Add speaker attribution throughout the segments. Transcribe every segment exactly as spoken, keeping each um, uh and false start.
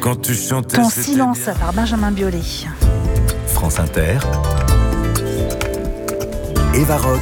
Speaker 1: Quand tu chantais,
Speaker 2: Ton
Speaker 1: c'était
Speaker 2: silence
Speaker 1: bien.
Speaker 2: par Benjamin Biolay.
Speaker 3: France Inter, Eva Rock,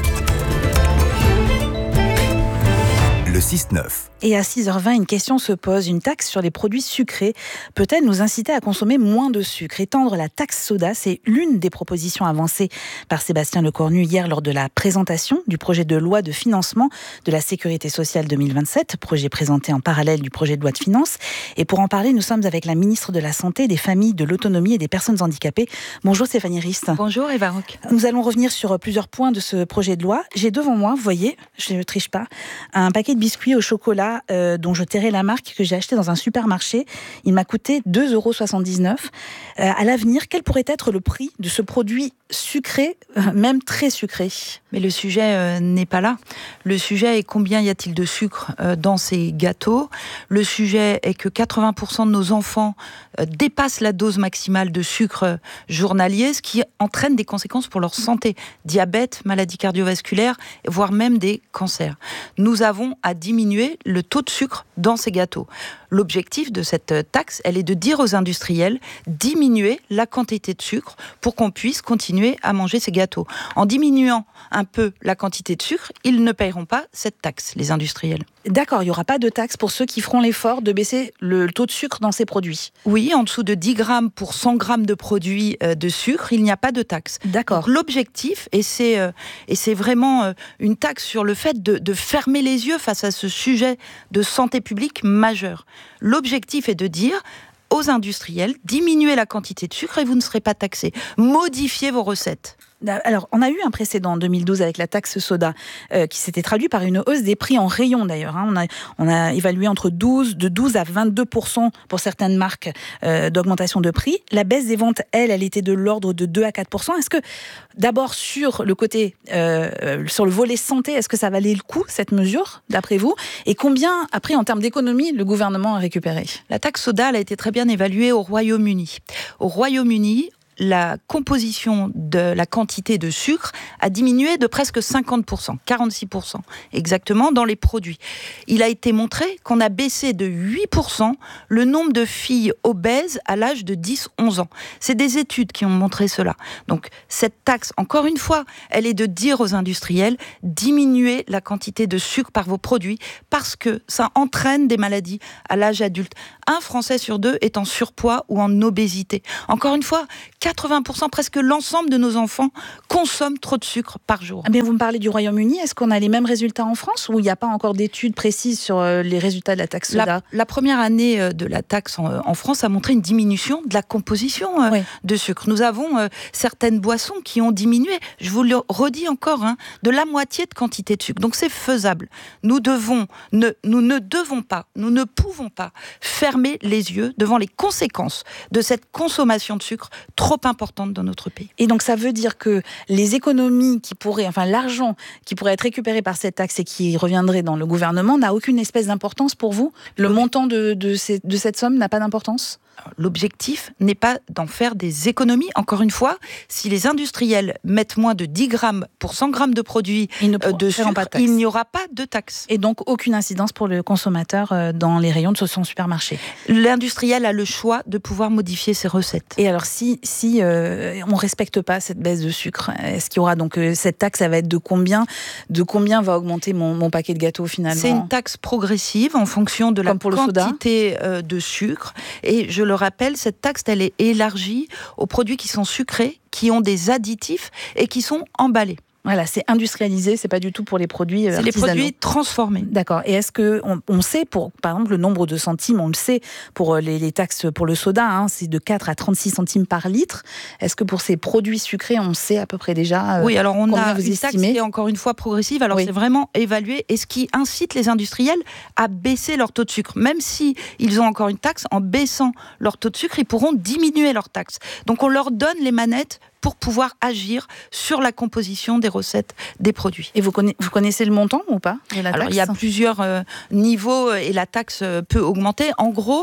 Speaker 3: le six neuf.
Speaker 2: Et à six heures vingt, une question se pose. Une taxe sur les produits sucrés peut-elle nous inciter à consommer moins de sucre ? Étendre la taxe soda, c'est l'une des propositions avancées par Sébastien Lecornu hier lors de la présentation du projet de loi de financement de la Sécurité sociale deux mille vingt-sept, projet présenté en parallèle du projet de loi de finances. Et pour en parler, nous sommes avec la ministre de la Santé, des Familles, de l'Autonomie et des Personnes handicapées. Bonjour Stéphanie Rist.
Speaker 4: Bonjour Eva Rock.
Speaker 2: Nous allons revenir sur plusieurs points de ce projet de loi. J'ai devant moi, vous voyez, je ne triche pas, un paquet de biscuits au chocolat Euh, dont je tairai la marque, que j'ai acheté dans un supermarché. Il m'a coûté deux euros soixante-dix-neuf. Euh, à l'avenir, quel pourrait être le prix de ce produit sucré, euh, même très sucré ?
Speaker 4: Mais le sujet euh, n'est pas là. Le sujet est combien y a-t-il de sucre euh, dans ces gâteaux. Le sujet est que quatre-vingts pour cent de nos enfants euh, dépassent la dose maximale de sucre euh, journalier, ce qui entraîne des conséquences pour leur santé. Diabète, maladies cardiovasculaires, voire même des cancers. Nous avons à diminuer le taux de sucre dans ces gâteaux. L'objectif de cette taxe, elle est de dire aux industriels diminuer la quantité de sucre pour qu'on puisse continuer à manger ces gâteaux. En diminuant un peu la quantité de sucre, ils ne paieront pas cette taxe, les industriels.
Speaker 2: D'accord, il n'y aura pas de taxe pour ceux qui feront l'effort de baisser le taux de sucre dans ces produits.
Speaker 4: Oui, en dessous de dix grammes pour cent grammes de produits euh, de sucre, il n'y a pas de taxe.
Speaker 2: D'accord.
Speaker 4: Donc, l'objectif, et c'est, euh, et c'est vraiment euh, une taxe sur le fait de, de fermer les yeux face à ce sujet de santé publique majeur. L'objectif est de dire aux industriels, diminuez la quantité de sucre et vous ne serez pas taxés. Modifiez vos recettes.
Speaker 2: Alors, on a eu un précédent en deux mille douze avec la taxe soda euh, qui s'était traduit par une hausse des prix en rayon d'ailleurs. Hein. On, a, on a évalué entre douze, de douze à vingt-deux pour cent pour certaines marques euh, d'augmentation de prix. La baisse des ventes, elle, elle était de l'ordre de deux à quatre pour cent. Est-ce que, d'abord, sur le côté, euh, sur le volet santé, est-ce que ça valait le coup, cette mesure, d'après vous ? Et combien, après, en termes d'économie, le gouvernement a récupéré ?
Speaker 4: La taxe soda, elle a été très bien évaluée au Royaume-Uni. Au Royaume-Uni, la composition de la quantité de sucre a diminué de presque cinquante pour cent, quarante-six pour cent exactement dans les produits. Il a été montré qu'on a baissé de huit pour cent le nombre de filles obèses à l'âge de dix à onze ans. C'est des études qui ont montré cela. Donc cette taxe, encore une fois, elle est de dire aux industriels, diminuez la quantité de sucre par vos produits parce que ça entraîne des maladies à l'âge adulte. Un Français sur deux est en surpoids ou en obésité. Encore une fois, quatre-vingts pour cent, presque l'ensemble de nos enfants consomment trop de sucre par jour.
Speaker 2: Mais vous me parlez du Royaume-Uni, est-ce qu'on a les mêmes résultats en France ou il n'y a pas encore d'études précises sur les résultats de la taxe soda ?
Speaker 4: La, la première année de la taxe en, en France a montré une diminution de la composition euh, oui. de sucre. Nous avons euh, certaines boissons qui ont diminué, je vous le redis encore, hein, de la moitié de quantité de sucre. Donc c'est faisable. Nous, devons, ne, nous ne devons pas, nous ne pouvons pas fermer les yeux devant les conséquences de cette consommation de sucre trop importante dans notre pays.
Speaker 2: Et donc ça veut dire que les économies qui pourraient, enfin l'argent qui pourrait être récupéré par cette taxe et qui reviendrait dans le gouvernement n'a aucune espèce d'importance pour vous ? Le montant de, de, ces, de cette somme n'a pas d'importance ?
Speaker 4: L'objectif n'est pas d'en faire des économies. Encore une fois, si les industriels mettent moins de dix grammes pour cent grammes de produits euh, de sucre, de il n'y aura pas de taxe.
Speaker 2: Et donc aucune incidence pour le consommateur euh, dans les rayons de son supermarché.
Speaker 4: L'industriel a le choix de pouvoir modifier ses recettes.
Speaker 2: Et alors si, si euh, on ne respecte pas cette baisse de sucre, est-ce qu'il y aura donc euh, cette taxe, ça va être de combien, de combien va augmenter mon, mon paquet de gâteaux finalement ?
Speaker 4: C'est une taxe progressive en fonction de
Speaker 2: Comme
Speaker 4: la quantité euh, de sucre. Et je le rappelle, cette taxe, elle est élargie aux produits qui sont sucrés, qui ont des additifs et qui sont emballés.
Speaker 2: Voilà, c'est industrialisé, c'est pas du tout pour les produits artisanaux.
Speaker 4: C'est les produits transformés.
Speaker 2: D'accord. Et est-ce que on, on sait pour, par exemple, le nombre de centimes, on le sait pour les, les taxes pour le soda, hein, c'est de quatre à trente-six centimes par litre. Est-ce que pour ces produits sucrés, on sait à peu près déjà euh,
Speaker 4: Oui, alors on a
Speaker 2: vous
Speaker 4: une
Speaker 2: estimez
Speaker 4: taxe qui est encore une fois progressive. Alors oui. C'est vraiment évalué et ce qui incite les industriels à baisser leur taux de sucre. Même si ils ont encore une taxe, en baissant leur taux de sucre, ils pourront diminuer leur taxe. Donc on leur donne les manettes pour pouvoir agir sur la composition des recettes des produits.
Speaker 2: Et vous connaissez, vous connaissez le montant ou pas de la taxe ?
Speaker 4: Alors, il y a plusieurs euh, niveaux et la taxe peut augmenter. En gros,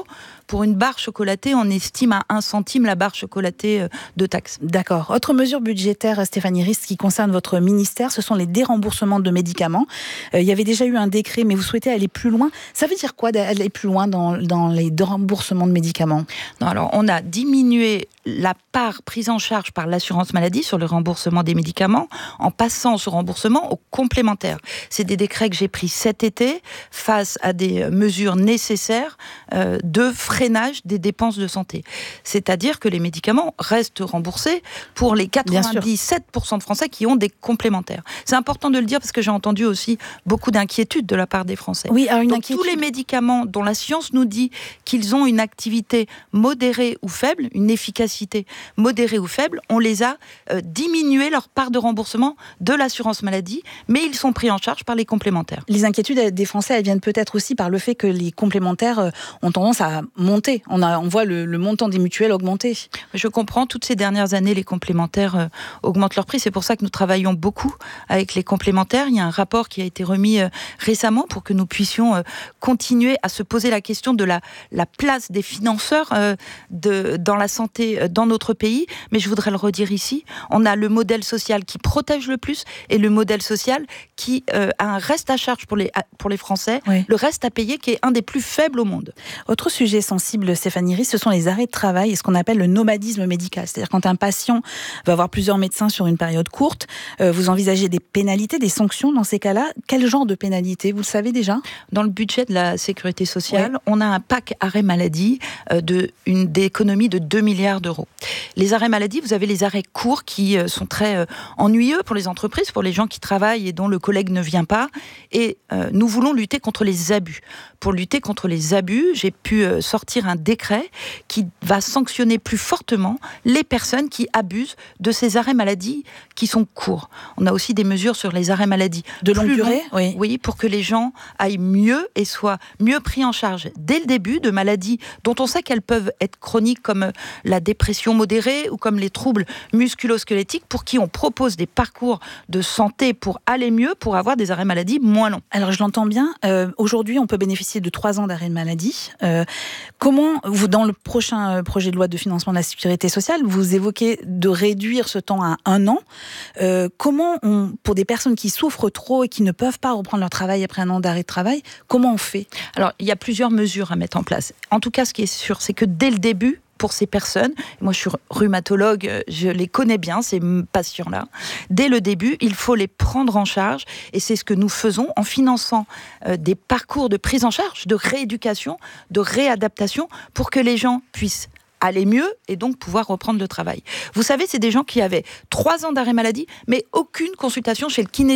Speaker 4: Pour une barre chocolatée, on estime à un centime la barre chocolatée de taxe.
Speaker 2: D'accord. Autre mesure budgétaire, Stéphanie Rist, qui concerne votre ministère, ce sont les déremboursements de médicaments. Euh, il y avait déjà eu un décret, mais vous souhaitez aller plus loin. Ça veut dire quoi d'aller plus loin dans, dans les déremboursements de médicaments ?
Speaker 4: Non, alors, on a diminué la part prise en charge par l'assurance maladie sur le remboursement des médicaments en passant ce remboursement au complémentaire. C'est des décrets que j'ai pris cet été face à des mesures nécessaires euh, de freinage des dépenses de santé. C'est-à-dire que les médicaments restent remboursés pour les quatre-vingt-dix-sept pour cent de Français qui ont des complémentaires. C'est important de le dire parce que j'ai entendu aussi beaucoup d'inquiétudes de la part des Français.
Speaker 2: Oui, alors une
Speaker 4: Donc,
Speaker 2: inquiétude...
Speaker 4: tous les médicaments dont la science nous dit qu'ils ont une activité modérée ou faible, une efficacité modérée ou faible, on les a euh, diminué leur part de remboursement de l'assurance maladie, mais ils sont pris en charge par les complémentaires.
Speaker 2: Les inquiétudes des Français, elles viennent peut-être aussi par le fait que les complémentaires ont tendance à monter. On, a, on voit le, le montant des mutuelles augmenter.
Speaker 4: Je comprends, toutes ces dernières années, les complémentaires euh, augmentent leur prix. C'est pour ça que nous travaillons beaucoup avec les complémentaires. Il y a un rapport qui a été remis euh, récemment pour que nous puissions euh, continuer à se poser la question de la, la place des financeurs euh, de, dans la santé euh, dans notre pays. Mais je voudrais le redire ici, on a le modèle social qui protège le plus et le modèle social qui euh, a un reste à charge pour les, pour les Français, oui. Le reste à payer qui est un des plus faibles au monde.
Speaker 2: Autre sujet sensible, Stéphanie Rist, ce sont les arrêts de travail et ce qu'on appelle le nomadisme médical. C'est-à-dire quand un patient va voir plusieurs médecins sur une période courte, euh, vous envisagez des pénalités, des sanctions dans ces cas-là. Quel genre de pénalités, vous le savez déjà ?
Speaker 4: Dans le budget de la sécurité sociale, ouais. On a un pack arrêt maladie euh, de, une, d'économie de deux milliards d'euros. Les arrêts maladie, vous avez les arrêts courts qui euh, sont très euh, ennuyeux pour les entreprises, pour les gens qui travaillent et dont le collègue ne vient pas. Et euh, nous voulons lutter contre les abus. Pour lutter contre les abus, j'ai pu euh, sortir un décret qui va sanctionner plus fortement les personnes qui abusent de ces arrêts maladie qui sont courts. On a aussi des mesures sur les arrêts maladie
Speaker 2: de longue durée,
Speaker 4: long, oui. oui, pour que les gens aillent mieux et soient mieux pris en charge dès le début de maladies dont on sait qu'elles peuvent être chroniques comme la dépression modérée ou comme les troubles musculo-squelettiques, pour qui on propose des parcours de santé pour aller mieux, pour avoir des arrêts maladie moins longs.
Speaker 2: Alors je l'entends bien, euh, aujourd'hui on peut bénéficier de trois ans d'arrêt de maladie. Euh, comment, vous, dans le prochain projet de loi de financement de la sécurité sociale, vous évoquez de réduire ce temps à un an. Euh, comment, on, pour des personnes qui souffrent trop et qui ne peuvent pas reprendre leur travail après un an d'arrêt de travail, comment on fait ?
Speaker 4: Alors il y a plusieurs mesures à mettre en place. En tout cas, ce qui est sûr, c'est que dès le début, pour ces personnes, moi je suis rhumatologue, je les connais bien, ces patients-là, dès le début, il faut les prendre en charge et c'est ce que nous faisons en finançant euh, des parcours de prise en charge, de rééducation, de réadaptation pour que les gens puissent aller mieux et donc pouvoir reprendre le travail. Vous savez, c'est des gens qui avaient trois ans d'arrêt maladie, mais aucune consultation chez le kiné